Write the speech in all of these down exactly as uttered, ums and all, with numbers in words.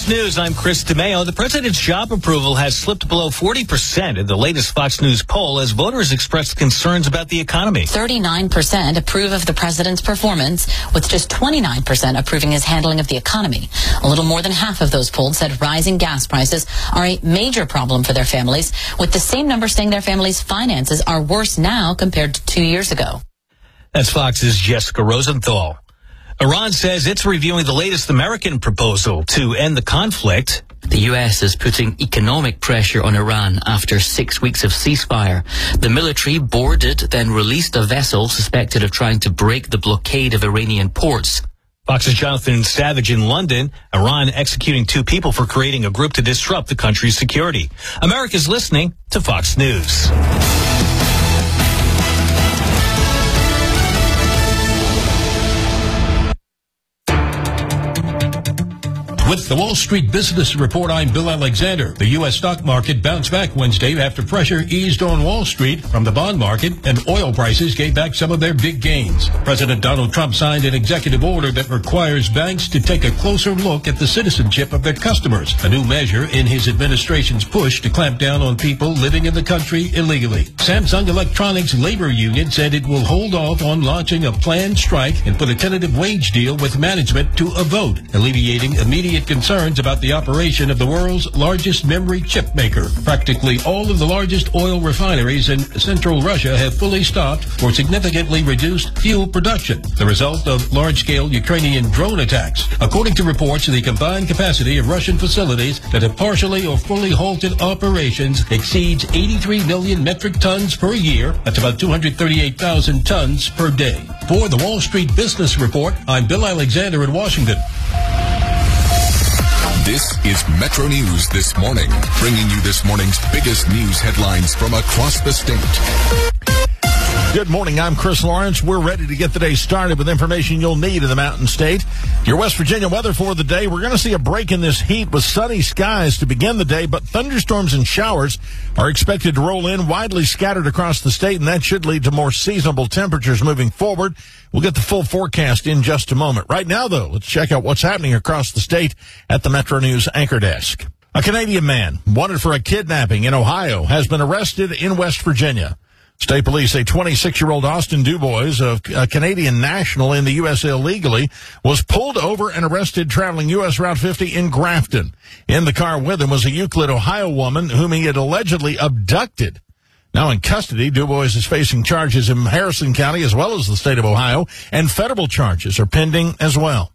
Fox News, I'm Chris DeMeo. The president's job approval has slipped below forty percent in the latest Fox News poll as voters expressed concerns about the economy. thirty-nine percent approve of the president's performance, with just twenty-nine percent approving his handling of the economy. A little more than half of those polled said rising gas prices are a major problem for their families, with the same number saying their families' finances are worse now compared to two years ago. That's Fox's Jessica Rosenthal. Iran says it's reviewing the latest American proposal to end the conflict. The U S is putting economic pressure on Iran after six weeks of ceasefire. The military boarded, then released a vessel suspected of trying to break the blockade of Iranian ports. Fox's Jonathan Savage in London. Iran executing two people for creating a group to disrupt the country's security. America's listening to Fox News. With the Wall Street Business Report, I'm Bill Alexander. The U S stock market bounced back Wednesday after pressure eased on Wall Street from the bond market, and oil prices gave back some of their big gains. President Donald Trump signed an executive order that requires banks to take a closer look at the citizenship of their customers, a new measure in his administration's push to clamp down on people living in the country illegally. Samsung Electronics labor union said it will hold off on launching a planned strike and put a tentative wage deal with management to a vote, alleviating immediate concerns about the operation of the world's largest memory chip maker. Practically all of the largest oil refineries in central Russia have fully stopped for significantly reduced fuel production, the result of large-scale Ukrainian drone attacks. According to reports, the combined capacity of Russian facilities that have partially or fully halted operations exceeds eighty-three million metric tons per year. That's about two hundred thirty-eight thousand tons per day. For the Wall Street Business Report, I'm Bill Alexander in Washington. This is Metro News This Morning, bringing you this morning's biggest news headlines from across the state. Good morning, I'm Chris Lawrence. We're ready to get the day started with information you'll need in the Mountain State. Your West Virginia weather for the day. We're going to see a break in this heat with sunny skies to begin the day, but thunderstorms and showers are expected to roll in widely scattered across the state, and that should lead to more seasonable temperatures moving forward. We'll get the full forecast in just a moment. Right now, though, let's check out what's happening across the state at the Metro News Anchor Desk. A Canadian man wanted for a kidnapping in Ohio has been arrested in West Virginia. State police say twenty-six-year-old Austin Dubois, a Canadian national in the U S illegally, was pulled over and arrested traveling U S Route fifty in Grafton. In the car with him was a Euclid, Ohio woman whom he had allegedly abducted. Now in custody, Dubois is facing charges in Harrison County as well as the state of Ohio, and federal charges are pending as well.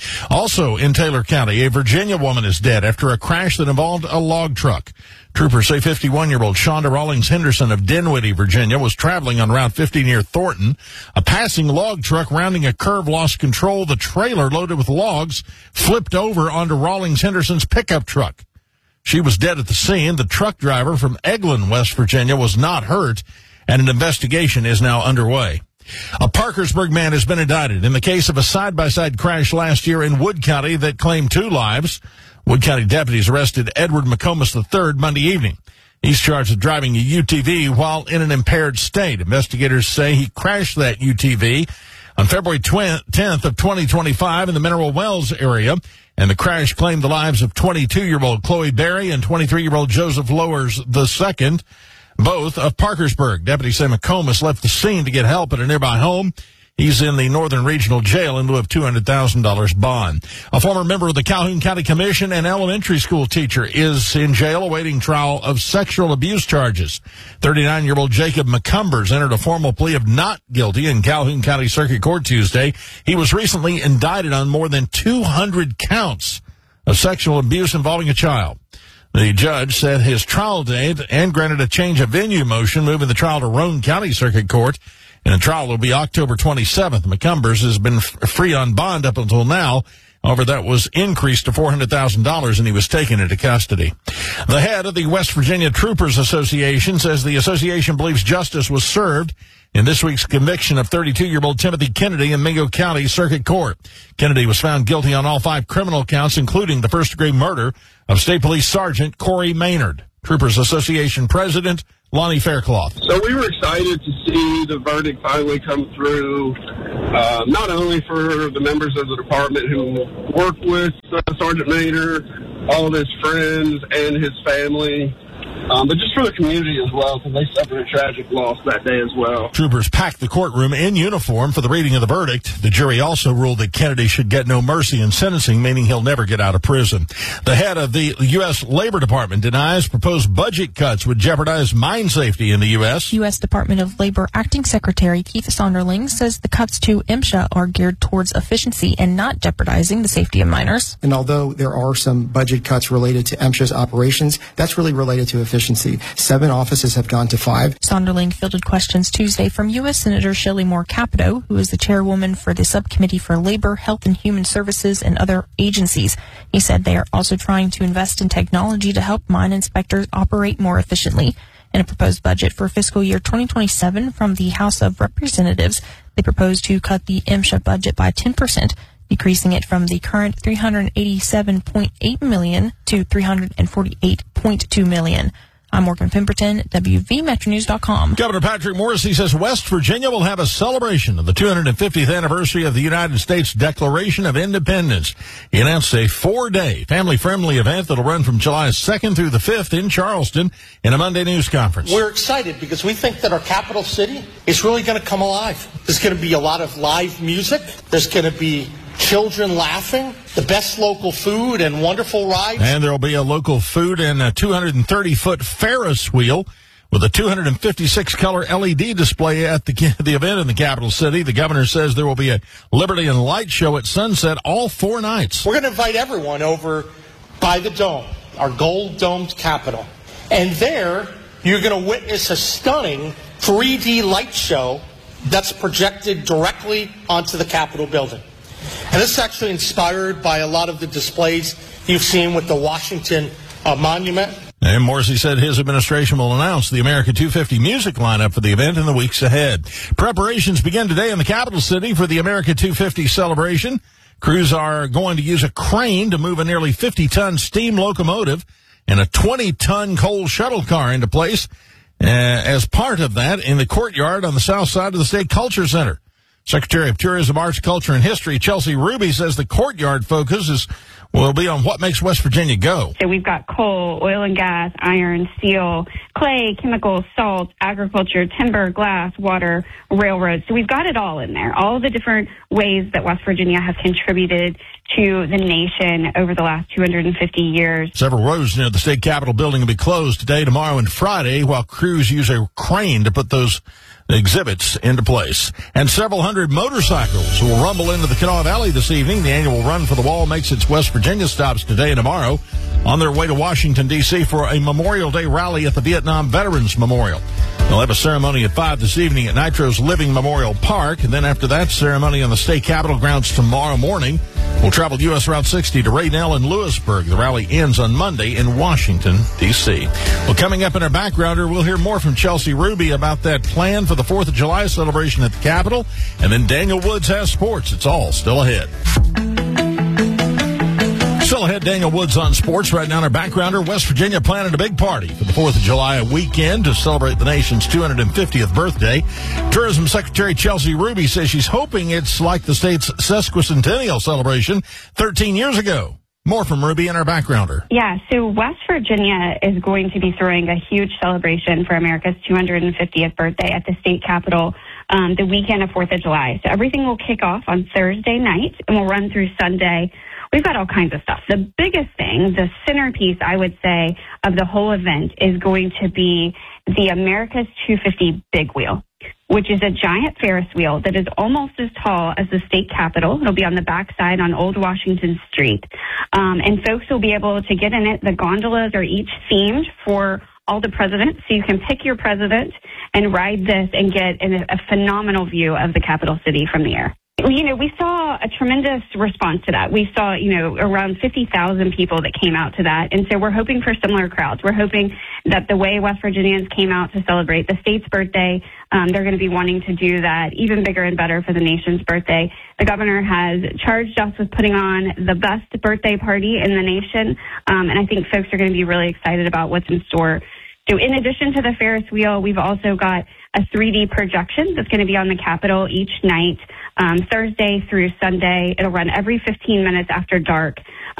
Also in Taylor County, a Virginia woman is dead after a crash that involved a log truck. Troopers say fifty-one-year-old Shonda Rawlings Henderson of Dinwiddie, Virginia, was traveling on Route fifty near Thornton. A passing log truck rounding a curve lost control. The trailer loaded with logs flipped over onto Rawlings Henderson's pickup truck. She was dead at the scene. The truck driver from Eglin, West Virginia, was not hurt, and an investigation is now underway. A Parkersburg man has been indicted in the case of a side-by-side crash last year in Wood County that claimed two lives. Wood County deputies arrested Edward McComas the third Monday evening. He's charged with driving a U T V while in an impaired state. Investigators say he crashed that U T V on February tenth of twenty twenty-five in the Mineral Wells area, and the crash claimed the lives of twenty-two-year-old Chloe Berry and twenty-three-year-old Joseph Lowers the second, both of Parkersburg. Deputies say McComas left the scene to get help at a nearby home. He's in the Northern Regional Jail in lieu of two hundred thousand dollars bond. A former member of the Calhoun County Commission and elementary school teacher is in jail awaiting trial of sexual abuse charges. thirty-nine-year-old Jacob McCumbers entered a formal plea of not guilty in Calhoun County Circuit Court Tuesday. He was recently indicted on more than two hundred counts of sexual abuse involving a child. The judge set his trial date and granted a change of venue motion, moving the trial to Roane County Circuit Court. And the trial will be October twenty-seventh. McCumbers has been free on bond up until now. However, that was increased to four hundred thousand dollars, and he was taken into custody. The head of the West Virginia Troopers Association says the association believes justice was served in this week's conviction of thirty-two-year-old Timothy Kennedy in Mingo County Circuit Court. Kennedy was found guilty on all five criminal counts, including the first-degree murder of State Police Sergeant Corey Maynard. Troopers Association President Lonnie Faircloth. So we were excited to see the verdict finally come through, uh, not only for the members of the department who worked with uh, Sergeant Maynard, all of his friends and his family. Um, but just for the community as well, because they suffered a tragic loss that day as well. Troopers packed the courtroom in uniform for the reading of the verdict. The jury also ruled that Kennedy should get no mercy in sentencing, meaning he'll never get out of prison. The head of the U S. Labor Department denies proposed budget cuts would jeopardize mine safety in the U S. U S. Department of Labor Acting Secretary Keith Sonderling says the cuts to MSHA are geared towards efficiency and not jeopardizing the safety of miners. And although there are some budget cuts related to MSHA's operations, that's really related to efficiency. Seven offices have gone to five. Sonderling fielded questions Tuesday from U S. Senator Shelley Moore Capito, who is the chairwoman for the Subcommittee for Labor, Health and Human Services and other agencies. He said they are also trying to invest in technology to help mine inspectors operate more efficiently. In a proposed budget for fiscal year twenty twenty-seven from the House of Representatives, they propose to cut the MSHA budget by ten percent. Decreasing it from the current three hundred eighty-seven point eight million dollars to three hundred forty-eight point two million dollars. I'm Morgan Pemberton, W V Metro News dot com. Governor Patrick Morrisey says West Virginia will have a celebration of the two hundred fiftieth anniversary of the United States Declaration of Independence. He announced a four-day family-friendly event that'll run from July second through the fifth in Charleston in a Monday news conference. We're excited because we think that our capital city is really going to come alive. There's going to be a lot of live music. There's going to be children laughing, the best local food and wonderful rides. And there'll be a local food and a two hundred thirty foot Ferris wheel with a two hundred fifty-six color L E D display at the, the event in the capital city. The governor says there will be a Liberty and Light show at sunset all four nights. We're going to invite everyone over by the dome, our gold-domed Capitol. And there, you're going to witness a stunning three D light show that's projected directly onto the Capitol building. And this is actually inspired by a lot of the displays you've seen with the Washington uh, Monument. And Morrisey said his administration will announce the America two fifty music lineup for the event in the weeks ahead. Preparations begin today in the capital city for the America two fifty celebration. Crews are going to use a crane to move a nearly fifty ton steam locomotive and a twenty ton coal shuttle car into place uh, as part of that in the courtyard on the south side of the State Culture Center. Secretary of Tourism, Arts, Culture, and History, Chelsea Ruby, says the courtyard focus is will be on what makes West Virginia go. So we've got coal, oil and gas, iron, steel, clay, chemicals, salt, agriculture, timber, glass, water, railroads. So we've got it all in there, all the different ways that West Virginia has contributed to the nation over the last two hundred fifty years. Several roads near the state capitol building will be closed today, tomorrow, and Friday, while crews use a crane to put those exhibits into place. And several hundred motorcycles will rumble into the Kanawha Valley this evening. The annual Run for the Wall makes its West Virginia stops today and tomorrow on their way to Washington, D C for a Memorial Day rally at the Vietnam Veterans Memorial. They'll have a ceremony at five this evening at Nitro's Living Memorial Park, and then after that, ceremony on the state capitol grounds tomorrow morning. We'll travel U S Route sixty to Raynell and Lewisburg. The rally ends on Monday in Washington, D C Well, coming up in our backgrounder, we'll hear more from Chelsea Ruby about that plan for the fourth of July celebration at the Capitol. And then Daniel Woods has sports. It's all still ahead. Still ahead, Daniel Woods on sports. Right now in our backgrounder, West Virginia planning a big party for the fourth of July weekend to celebrate the nation's two hundred fiftieth birthday. Tourism Secretary Chelsea Ruby says she's hoping it's like the state's sesquicentennial celebration thirteen years ago. More from Ruby in our backgrounder. Yeah, so West Virginia is going to be throwing a huge celebration for America's two hundred fiftieth birthday at the state capitol um, the weekend of fourth of July. So everything will kick off on Thursday night and will run through Sunday. We've got all kinds of stuff. The biggest thing, the centerpiece, I would say, of the whole event is going to be the America's two fifty Big Wheel, which is a giant Ferris wheel that is almost as tall as the state capitol. It'll be on the backside on Old Washington Street. Um, and folks will be able to get in it. The gondolas are each themed for all the presidents, so you can pick your president and ride this and get an, a phenomenal view of the capital city from the air. You know, we saw a tremendous response to that. We saw, you know, around fifty thousand people that came out to that. And so we're hoping for similar crowds. We're hoping that the way West Virginians came out to celebrate the state's birthday, um, they're going to be wanting to do that even bigger and better for the nation's birthday. The governor has charged us with putting on the best birthday party in the nation. Um, and I think folks are going to be really excited about what's in store. So in addition to the Ferris wheel, we've also got a three D projection that's going to be on the Capitol each night, um, Thursday through Sunday. It'll run every fifteen minutes after dark.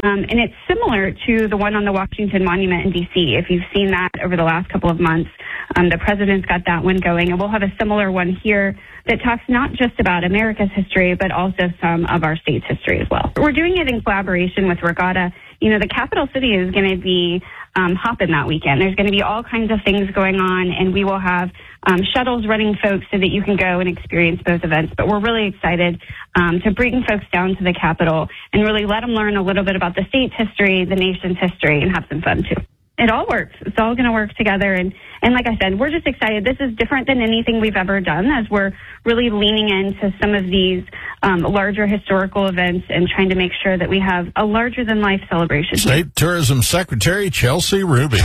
Um, and it's similar to the one on the Washington Monument in D C. If you've seen that over the last couple of months, um, the president's got that one going. And we'll have a similar one here that talks not just about America's history, but also some of our state's history as well. We're doing it in collaboration with Regatta. You know, the capital city is going to be um, hopping that weekend. There's going to be all kinds of things going on, and we will have um, shuttles running folks so that you can go and experience both events. But we're really excited um, to bring folks down to the Capitol and really let them learn a little bit about the state's history, the nation's history, and have some fun too. It all works. It's all going to work together. And, and like I said, we're just excited. This is different than anything we've ever done, as we're really leaning into some of these um, larger historical events and trying to make sure that we have a larger-than-life celebration. State Tourism Secretary Chelsea Ruby.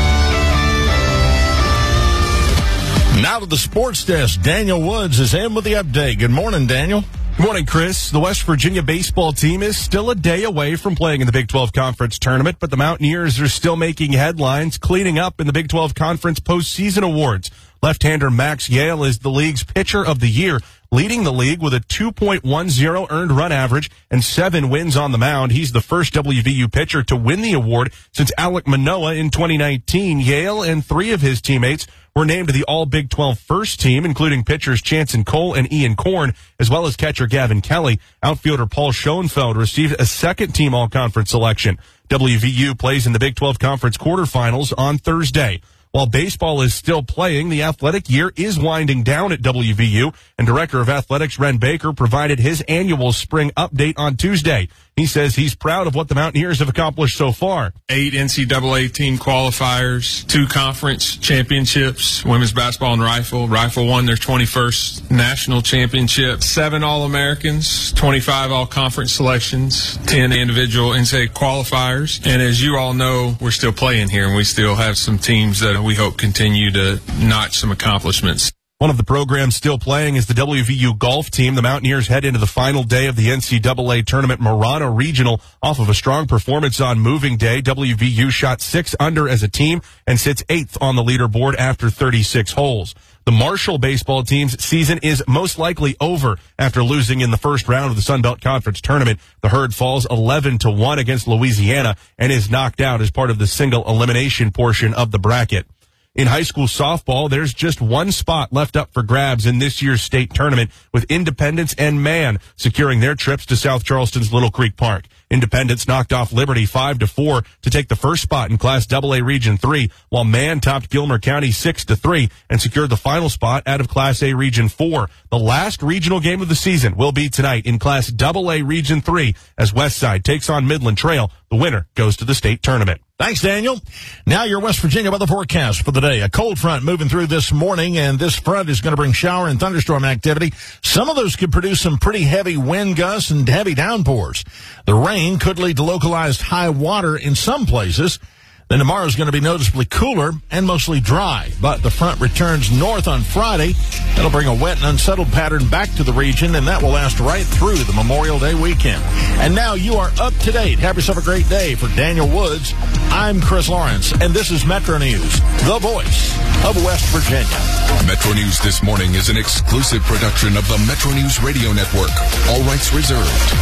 Now to the sports desk. Daniel Woods is in with the update. Good morning, Daniel. Good morning, Chris. The West Virginia baseball team is still a day away from playing in the Big twelve Conference Tournament, but the Mountaineers are still making headlines, cleaning up in the Big twelve Conference postseason awards. Left-hander Max Yale is the league's pitcher of the year, leading the league with a two point one oh earned run average and seven wins on the mound. He's the first W V U pitcher to win the award since Alek Manoah in twenty nineteen. Yale and three of his teammates were named to the All-Big twelve first team, including pitchers Chanson Cole and Ian Korn, as well as catcher Gavin Kelly. Outfielder Paul Schoenfeld received a second-team All-Conference selection. W V U plays in the Big twelve Conference quarterfinals on Thursday. While baseball is still playing, the athletic year is winding down at W V U, and Director of Athletics Ren Baker provided his annual spring update on Tuesday. He says he's proud of what the Mountaineers have accomplished so far. Eight N C double A team qualifiers, two conference championships, women's basketball and rifle. Rifle won their twenty-first national championship. Seven All-Americans, twenty-five All-Conference selections, ten individual N C double A qualifiers. And as you all know, we're still playing here, and we still have some teams that we hope continue to notch some accomplishments. One of the programs still playing is the W V U golf team. The Mountaineers head into the final day of the N C double A tournament Marana Regional off of a strong performance on moving day. W V U shot six under as a team and sits eighth on the leaderboard after thirty-six holes. The Marshall baseball team's season is most likely over after losing in the first round of the Sun Belt Conference tournament. The Herd falls eleven to one against Louisiana and is knocked out as part of the single elimination portion of the bracket. In high school softball, there's just one spot left up for grabs in this year's state tournament, with Independence and Man securing their trips to South Charleston's Little Creek Park. Independence knocked off Liberty five to four to take the first spot in Class double A Region three, while Man topped Gilmer County six to three and secured the final spot out of Class A Region four. The last regional game of the season will be tonight in Class double A Region three as Westside takes on Midland Trail. The winner goes to the state tournament. Thanks, Daniel. Now your West Virginia weather forecast for the day. A cold front moving through this morning, and this front is going to bring shower and thunderstorm activity. Some of those could produce some pretty heavy wind gusts and heavy downpours. The rain could lead to localized high water in some places. Then tomorrow is going to be noticeably cooler and mostly dry. But the front returns north on Friday. That'll bring a wet and unsettled pattern back to the region, and that will last right through the Memorial Day weekend. And now you are up to date. Have yourself a great day. For Daniel Woods, I'm Chris Lawrence, and this is Metro News, the voice of West Virginia. Metro News This Morning is an exclusive production of the Metro News Radio Network. All rights reserved.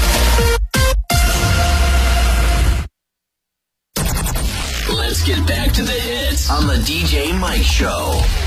Let's get back to the hits on the D J Mike Show.